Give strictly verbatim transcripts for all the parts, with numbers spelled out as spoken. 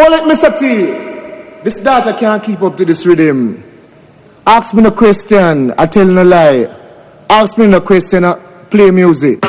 Hold it, Mister T. This data can't keep up to this rhythm. Ask me no question, I tell no lie. Ask me no question, I play music.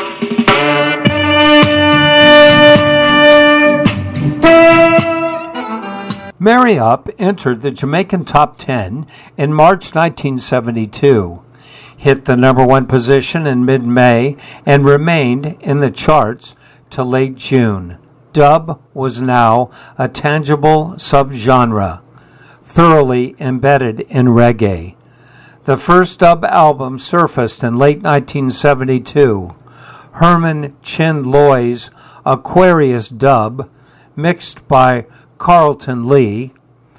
Marry Up entered the Jamaican top ten in March nineteen seventy-two, hit the number one position in mid-May, and remained in the charts till late June. Dub was now a tangible subgenre, thoroughly embedded in reggae. The first dub album surfaced in late nineteen seventy-two, Herman Chin Loy's Aquarius Dub, mixed by Carlton Lee,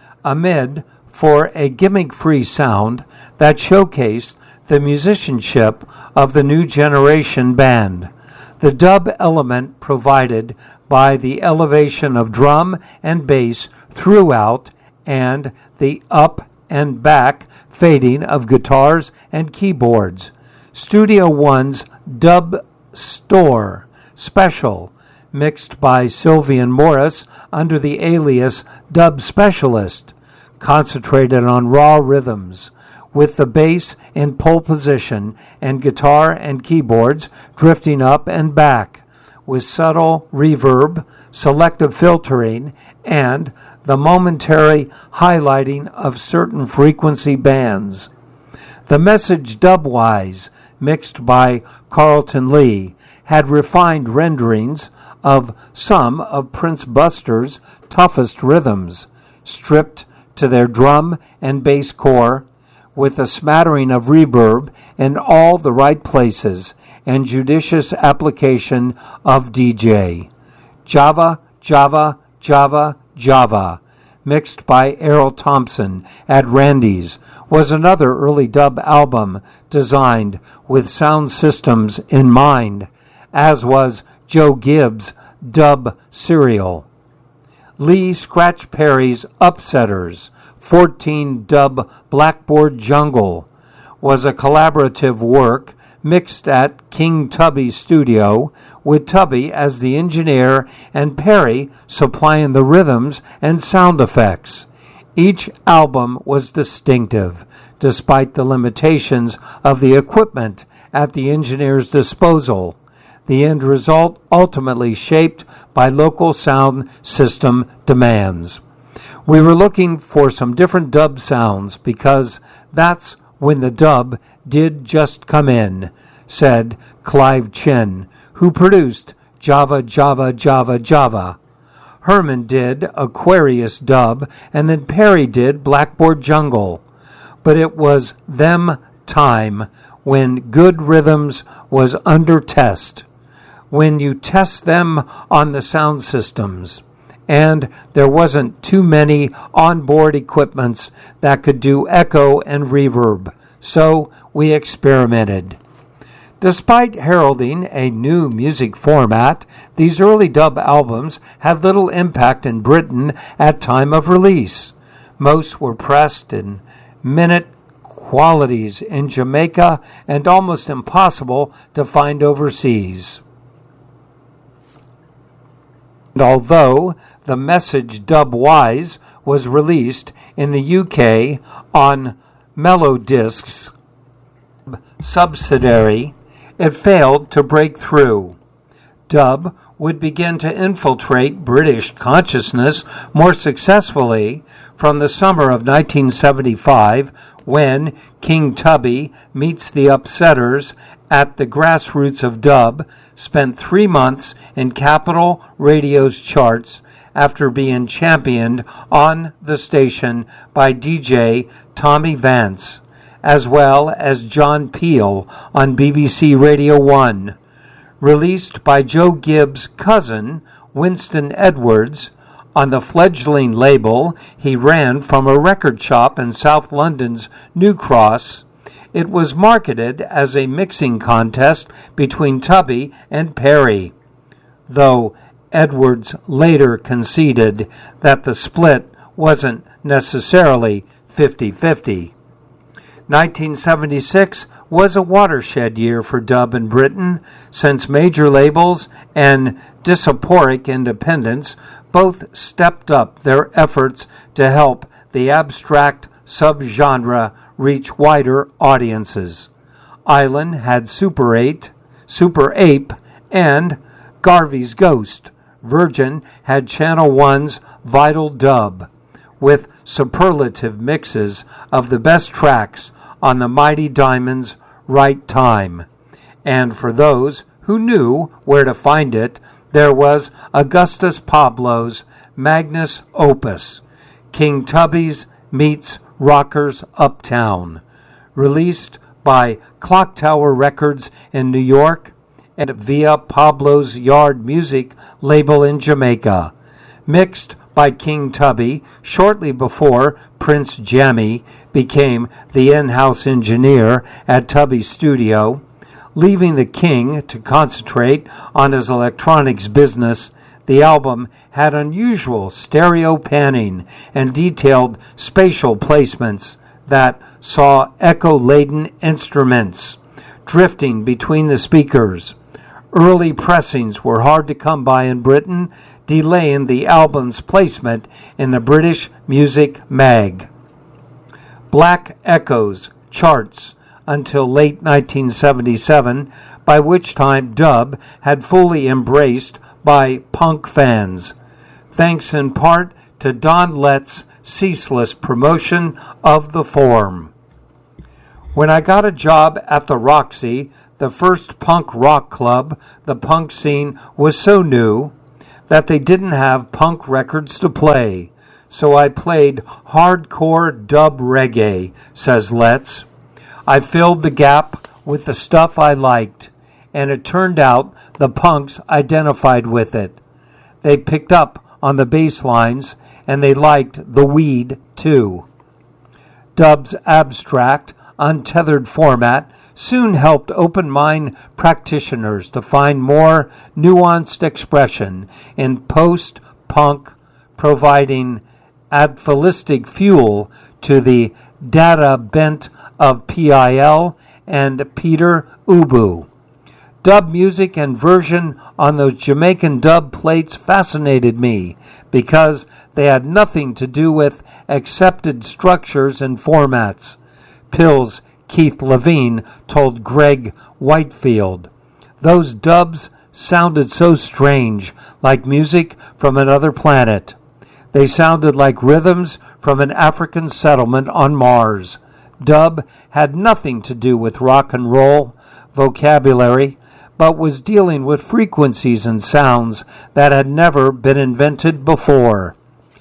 amid for a gimmick-free sound that showcased the musicianship of the new generation band. The dub element provided by the elevation of drum and bass throughout and the up and back fading of guitars and keyboards. Studio One's Dub Store Special, mixed by Sylvian Morris under the alias Dub Specialist, concentrated on raw rhythms, with the bass in pole position and guitar and keyboards drifting up and back, with subtle reverb, selective filtering, and the momentary highlighting of certain frequency bands. The Message Dubwise, mixed by Carlton Lee, had refined renderings of some of Prince Buster's toughest rhythms, stripped to their drum and bass core, with a smattering of reverb in all the right places and judicious application of D J. Java, Java, Java, Java, mixed by Errol Thompson at Randy's, was another early dub album designed with sound systems in mind, as was Joe Gibbs' Dub Serial. Lee Scratch Perry's Upsetters, fourteen Dub Blackboard Jungle, was a collaborative work mixed at King Tubby's studio, with Tubby as the engineer and Perry supplying the rhythms and sound effects. Each album was distinctive, despite the limitations of the equipment at the engineer's disposal. The end result ultimately shaped by local sound system demands. We were looking for some different dub sounds because that's when the dub did just come in, said Clive Chin, who produced Java, Java, Java, Java. Herman did Aquarius Dub, and then Perry did Blackboard Jungle. But it was them time when good rhythms was under test, when you test them on the sound systems, and there wasn't too many onboard equipments that could do echo and reverb, so we experimented. Despite heralding a new music format, these early dub albums had little impact in Britain at time of release. Most were pressed in minute qualities in Jamaica and almost impossible to find overseas. And although the Message Dubwise was released in the U K on Melodiscs subsidiary, it failed to break through. Dub would begin to infiltrate British consciousness more successfully from the summer of nineteen seventy-five, when King Tubby Meets the Upsetters at the Grassroots of Dub spent three months in Capital Radio's charts after being championed on the station by D J Tommy Vance, as well as John Peel on B B C Radio one. Released by Joe Gibbs' cousin, Winston Edwards, on the fledgling label he ran from a record shop in South London's New Cross, it was marketed as a mixing contest between Tubby and Perry, though Edwards later conceded that the split wasn't necessarily fifty-fifty. nineteen seventy-six was a watershed year for dub in Britain, since major labels and diasporic independents both stepped up their efforts to help the abstract subgenre reach wider audiences. Island had Super eight, Super Ape, and Garvey's Ghost. Virgin had Channel one's Vital Dub, with superlative mixes of the best tracks on the Mighty Diamonds' Right Time. And for those who knew where to find it, there was Augustus Pablo's Magnus Opus, King Tubby's Meets Rockers Uptown, released by Clock Tower Records in New York and via Pablo's Yard Music label in Jamaica, mixed by King Tubby shortly before Prince Jammy became the in-house engineer at Tubby's studio. Leaving the King to concentrate on his electronics business, the album had unusual stereo panning and detailed spatial placements that saw echo-laden instruments drifting between the speakers. Early pressings were hard to come by in Britain, delaying the album's placement in the British Music Mag. Black Echoes charts until late nineteen seventy-seven, by which time dub had fully embraced by punk fans, thanks in part to Don Lett's ceaseless promotion of the form. When I got a job at the Roxy, the first punk rock club, the punk scene was so new that they didn't have punk records to play, so I played hardcore dub reggae, says Letts. I filled the gap with the stuff I liked, and it turned out the punks identified with it. They picked up on the bass lines, and they liked the weed, too. Dub's abstract, untethered format soon helped open-mind practitioners to find more nuanced expression in post-punk, providing adphilistic fuel to the data bent of P I L and Peter Ubu. Dub music and version on those Jamaican dub plates fascinated me because they had nothing to do with accepted structures and formats. Pill's Keith Levine told Greg Whitefield, "Those dubs sounded so strange, like music from another planet. They sounded like rhythms from an African settlement on Mars. Dub had nothing to do with rock and roll vocabulary, but was dealing with frequencies and sounds that had never been invented before."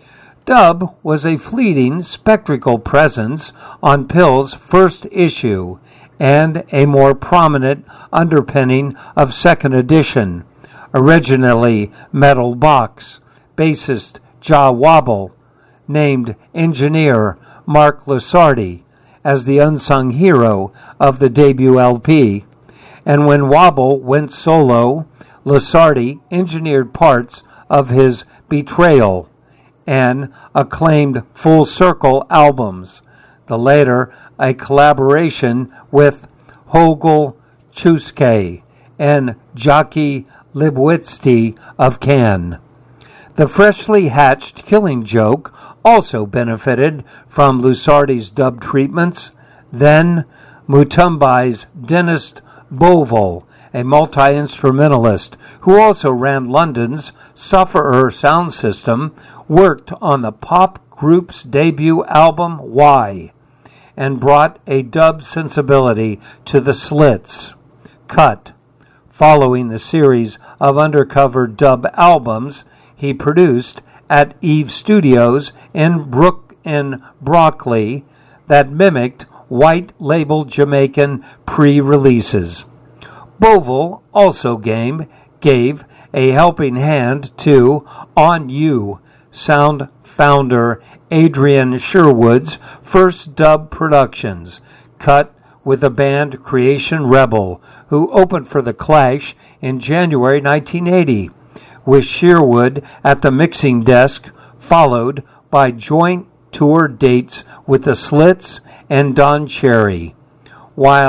Dub was a fleeting spectral presence on Pill's first issue and a more prominent underpinning of second edition. Originally Metal Box, bassist Ja Wobble named engineer Mark Lusardi as the unsung hero of the debut L P, and when Wobble went solo, Lusardi engineered parts of his Betrayal and acclaimed Full Circle albums, the latter a collaboration with Hogel Chuske and Jockey Libwitsky of Cannes. The freshly hatched Killing Joke also benefited from Lusardi's dub treatments. Then Mutumbai's Dennis Bovell, a multi-instrumentalist who also ran London's Sufferer sound system, worked on the pop group's debut album Why, and brought a dub sensibility to the Slits. Cut, following the series of undercover dub albums he produced at Eve Studios in Brook in Brockley that mimicked white label Jamaican pre-releases. Bovell also gave, gave a helping hand to On You sound founder Adrian Sherwood's first dub productions, cut with the band Creation Rebel, who opened for The Clash in January nineteen eighty, with Sherwood at the mixing desk, followed by joint tour dates with the Slits and Don Cherry. While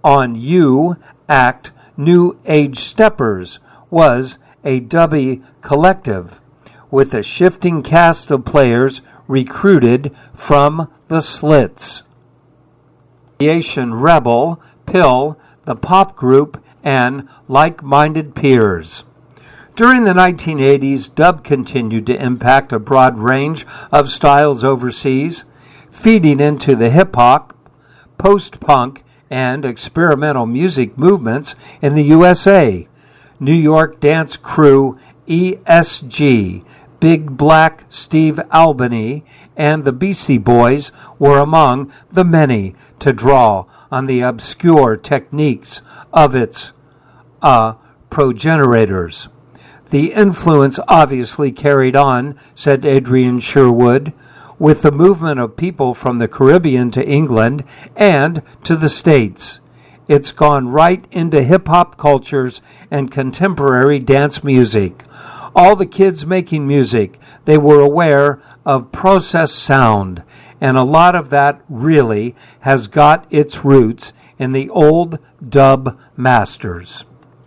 on You Act New Age Steppers was a dubby collective with a shifting cast of players recruited from the Slits. Creation Rebel, Pill, the pop group, and like-minded peers. During the nineteen eighties, dub continued to impact a broad range of styles overseas, feeding into the hip-hop, post-punk, and experimental music movements in the U S A. New York dance crew E S G, Big Black Steve Albini, and the Beastie Boys were among the many to draw on the obscure techniques of its uh, progenitors. The influence obviously carried on, said Adrian Sherwood, with the movement of people from the Caribbean to England and to the States. It's gone right into hip-hop cultures and contemporary dance music. All the kids making music, they were aware of processed sound, and a lot of that really has got its roots in the old dub masters.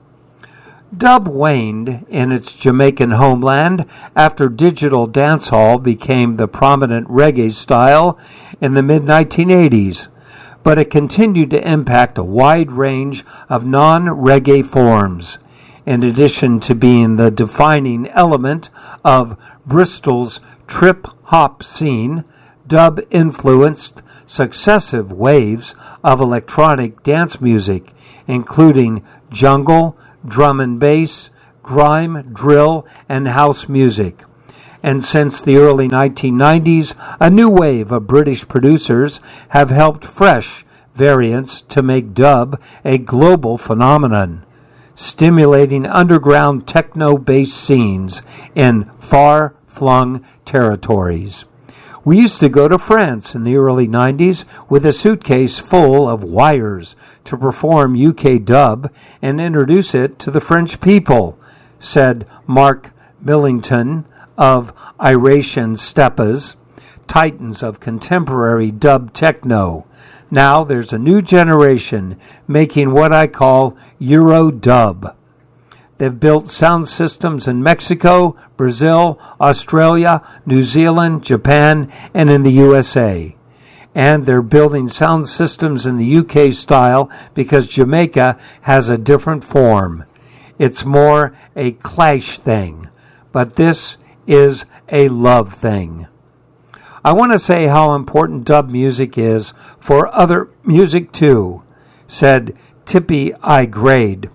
Dub waned in its Jamaican homeland after digital dancehall became the prominent reggae style in the mid nineteen eighties, but it continued to impact a wide range of non-reggae forms. In addition to being the defining element of Bristol's trip-hop scene, dub influenced successive waves of electronic dance music, including jungle, drum and bass, grime, drill, and house music. And since the early nineteen nineties, a new wave of British producers have helped fresh variants to make dub a global phenomenon, stimulating underground techno-based scenes in far-flung territories. We used to go to France in the early nineties with a suitcase full of wires to perform U K dub and introduce it to the French people, said Mark Millington of Iration Steppas, titans of contemporary dub techno. Now there's a new generation making what I call Euro dub. They've built sound systems in Mexico, Brazil, Australia, New Zealand, Japan, and in the U S A. And they're building sound systems in the U K style because Jamaica has a different form. It's more a clash thing, but this is a love thing. I want to say how important dub music is for other music too, said Tippy I. Grade,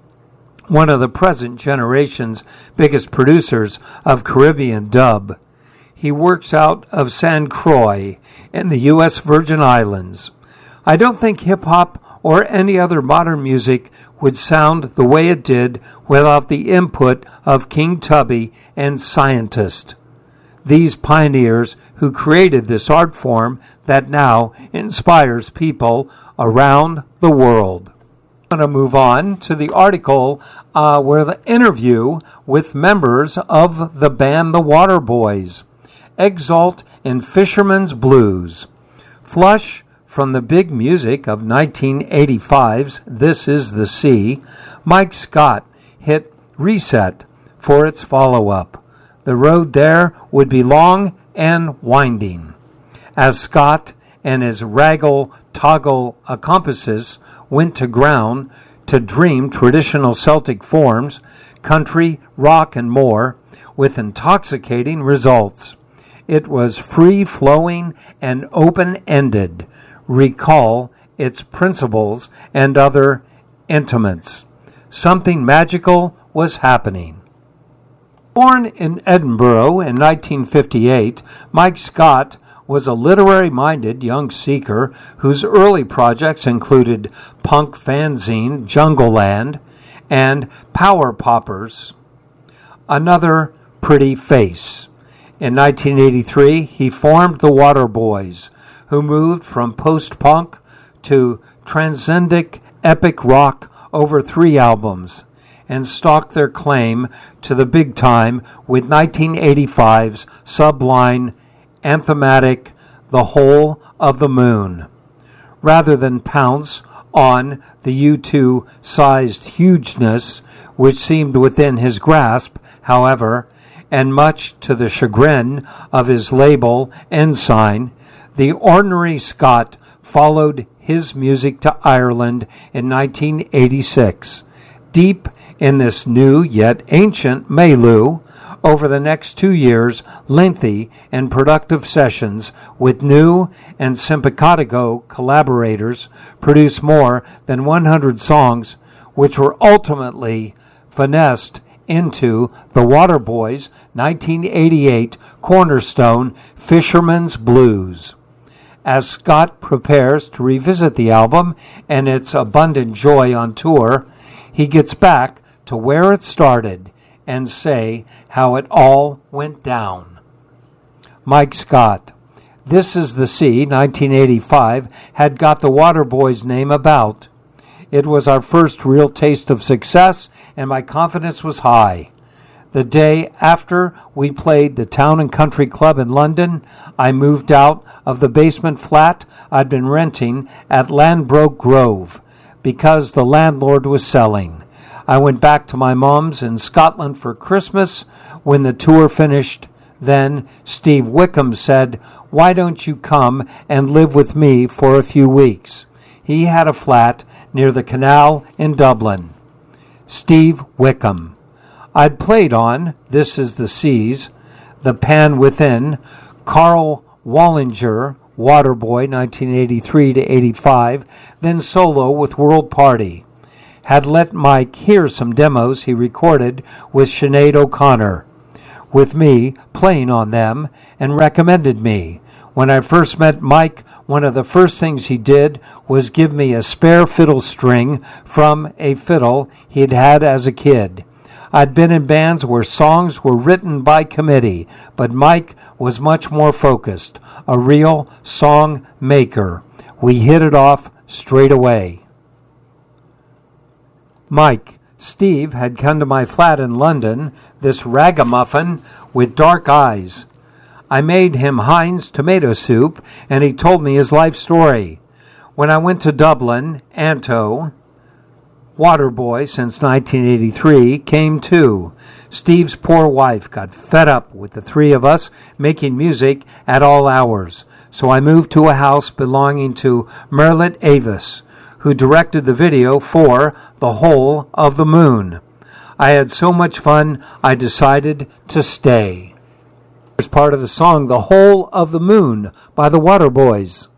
one of the present generation's biggest producers of Caribbean dub. He works out of San Croix in the U S Virgin Islands. I don't think hip-hop or any other modern music would sound the way it did without the input of King Tubby and Scientist, these pioneers who created this art form that now inspires people around the world. I'm going to move on to the article uh, where the interview with members of the band The Waterboys. Exalt in Fisherman's Blues. Flush from the big music of nineteen eighty-five's This Is the Sea, Mike Scott hit reset for its follow-up. The road there would be long and winding. As Scott and his raggle toggle accomplices went to ground to dream traditional Celtic forms, country, rock, and more, with intoxicating results. It was free-flowing and open-ended. Recall its principles and other intimates. Something magical was happening. Born in Edinburgh in nineteen fifty-eight, Mike Scott was a literary-minded young seeker whose early projects included punk fanzine Jungleland and Power Poppers, Another Pretty Face. In nineteen eighty-three, he formed the Waterboys, who moved from post-punk to transcendent epic rock over three albums, and stalked their claim to the big time with nineteen eighty-five's sublime anthematic The Whole of the Moon. Rather than pounce on the U two-sized hugeness which seemed within his grasp, however, and much to the chagrin of his label Ensign, the ordinary Scot followed his music to Ireland in nineteen eighty-six. Deep in this new yet ancient milieu, over the next two years, lengthy and productive sessions with new and simpatico collaborators produced more than one hundred songs, which were ultimately finessed into the Waterboys' nineteen eighty-eight cornerstone Fisherman's Blues. As Scott prepares to revisit the album and its abundant joy on tour, he gets back to where it started and say how it all went down. Mike Scott. This Is the Sea, nineteen eighty-five, had got the Waterboys' name about. It was our first real taste of success, and my confidence was high. The day after we played the Town and Country Club in London, I moved out of the basement flat I'd been renting at Ladbroke Grove because the landlord was selling. I went back to my mom's in Scotland for Christmas. When the tour finished, then Steve Wickham said, "Why don't you come and live with me for a few weeks?" He had a flat near the canal in Dublin. Steve Wickham. I'd played on This Is the Seas, The Pan Within, Carl Wallinger, Waterboy, nineteen eighty-three to eighty-five, then solo with World Party. Had let Mike hear some demos he recorded with Sinead O'Connor, with me playing on them, and recommended me. When I first met Mike, one of the first things he did was give me a spare fiddle string from a fiddle he'd had as a kid. I'd been in bands where songs were written by committee, but Mike was much more focused, a real song maker. We hit it off straight away. Mike. Steve had come to my flat in London, this ragamuffin with dark eyes. I made him Heinz tomato soup, and he told me his life story. When I went to Dublin, Anto, Waterboy since nineteen eighty-three, came too. Steve's poor wife got fed up with the three of us making music at all hours, so I moved to a house belonging to Merlet Avis, who directed the video for The Whole of the Moon. I had so much fun, I decided to stay. Here's part of the song The Whole of the Moon by the Waterboys.